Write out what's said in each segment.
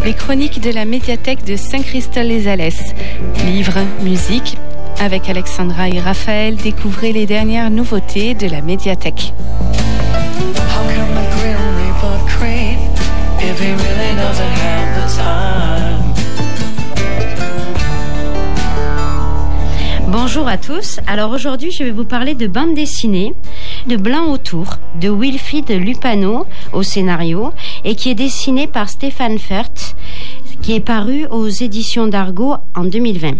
les chroniques de la médiathèque de Saint-Christol-les-Alès. Livres, musique. Avec Alexandra et Raphaël, découvrez les dernières nouveautés de la médiathèque. Bonjour à tous, alors aujourd'hui je vais vous parler de bande dessinée de Blanc autour de Wilfried Lupano au scénario et qui est dessinée par Stéphane Fert, qui est paru aux éditions d'Argo en 2020.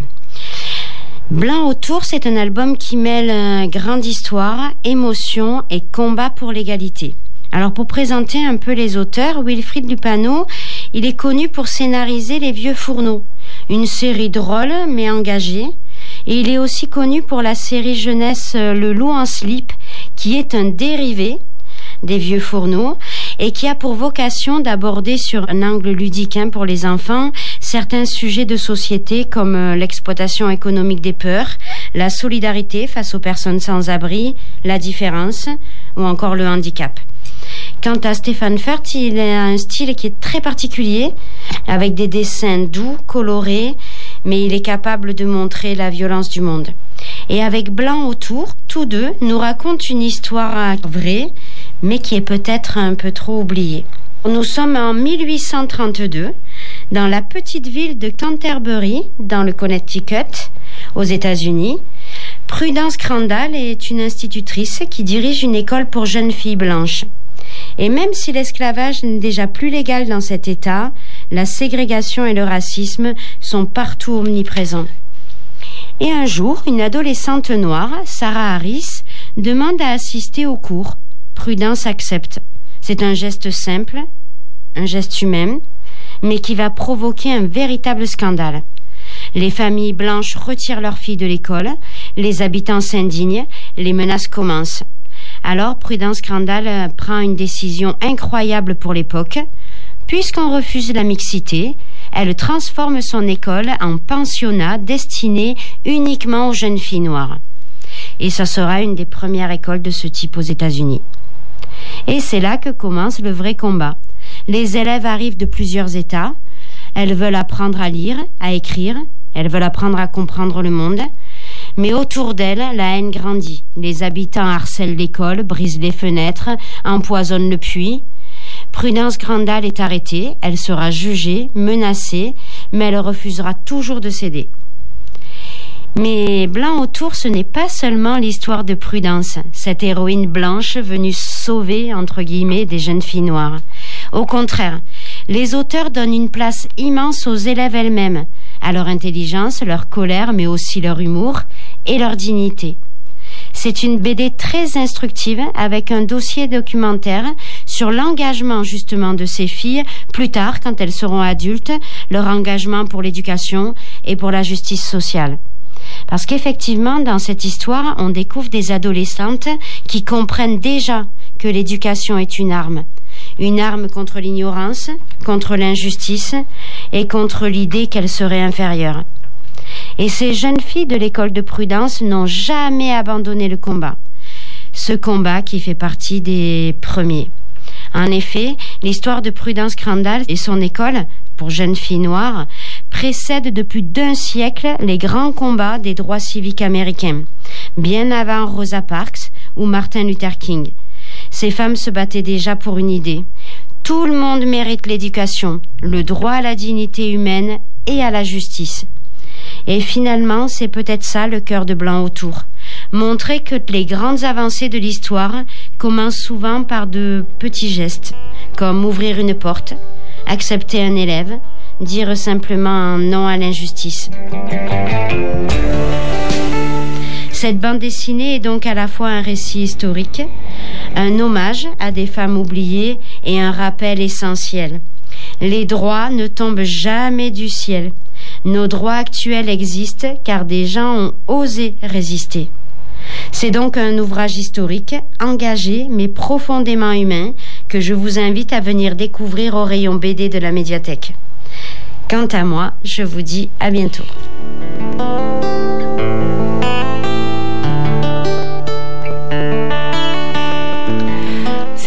Blanc autour, c'est un album qui mêle grande histoire, émotion et combat pour l'égalité. Alors pour présenter un peu les auteurs, Wilfried Lupano, il est connu pour scénariser Les Vieux Fourneaux, une série drôle mais engagée. Et il est aussi connu pour la série jeunesse Le Loup en slip, qui est un dérivé des Vieux Fourneaux et qui a pour vocation d'aborder sur un angle ludique pour les enfants certains sujets de société comme l'exploitation économique des peurs, la solidarité face aux personnes sans abri, la différence ou encore le handicap. Quant à Stéphane Fert, il a un style qui est très particulier, avec des dessins doux, colorés, mais il est capable de montrer la violence du monde. Et avec Blanc autour, tous deux nous racontent une histoire vraie, mais qui est peut-être un peu trop oubliée. Nous sommes en 1832, dans la petite ville de Canterbury, dans le Connecticut, aux États-Unis. Prudence Crandall est une institutrice qui dirige une école pour jeunes filles blanches. Et même si l'esclavage n'est déjà plus légal dans cet État, la ségrégation et le racisme sont partout omniprésents. Et un jour, une adolescente noire, Sarah Harris, demande à assister au cours. Prudence accepte. C'est un geste simple, un geste humain, mais qui va provoquer un véritable scandale. Les familles blanches retirent leurs filles de l'école, les habitants s'indignent, les menaces commencent. Alors Prudence Crandall prend une décision incroyable pour l'époque. Puisqu'on refuse la mixité, elle transforme son école en pensionnat destiné uniquement aux jeunes filles noires. Et ça sera une des premières écoles de ce type aux États-Unis. Et c'est là que commence le vrai combat. Les élèves arrivent de plusieurs États. Elles veulent apprendre à lire, à écrire. Elles veulent apprendre à comprendre le monde. Mais autour d'elle, la haine grandit. Les habitants harcèlent l'école, brisent les fenêtres, empoisonnent le puits. Prudence Crandall est arrêtée, elle sera jugée, menacée, mais elle refusera toujours de céder. Mais Blanc autour, ce n'est pas seulement l'histoire de Prudence, cette héroïne blanche venue sauver, entre guillemets, des jeunes filles noires. Au contraire, les auteurs donnent une place immense aux élèves elles-mêmes, à leur intelligence, leur colère, mais aussi leur humour et leur dignité. C'est une BD très instructive avec un dossier documentaire sur l'engagement justement de ces filles plus tard quand elles seront adultes, leur engagement pour l'éducation et pour la justice sociale. Parce qu'effectivement, dans cette histoire, on découvre des adolescentes qui comprennent déjà que l'éducation est une arme contre l'ignorance, contre l'injustice et contre l'idée qu'elles seraient inférieures. Et ces jeunes filles de l'école de Prudence n'ont jamais abandonné le combat. Ce combat qui fait partie des premiers. En effet, l'histoire de Prudence Crandall et son école, pour jeunes filles noires, précède de plus d'un siècle les grands combats des droits civiques américains, bien avant Rosa Parks ou Martin Luther King. Ces femmes se battaient déjà pour une idée. Tout le monde mérite l'éducation, le droit à la dignité humaine et à la justice. Et finalement, c'est peut-être ça le cœur de Blanc autour. Montrer que les grandes avancées de l'histoire commencent souvent par de petits gestes, comme ouvrir une porte, accepter un élève, dire simplement non à l'injustice. Cette bande dessinée est donc à la fois un récit historique, un hommage à des femmes oubliées et un rappel essentiel. Les droits ne tombent jamais du ciel. Nos droits actuels existent car des gens ont osé résister. C'est donc un ouvrage historique, engagé mais profondément humain que je vous invite à venir découvrir au rayon BD de la médiathèque. Quant à moi, je vous dis à bientôt.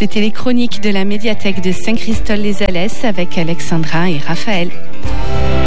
C'était les chroniques de la médiathèque de Saint-Christol-les-Alès avec Alexandra et Raphaël.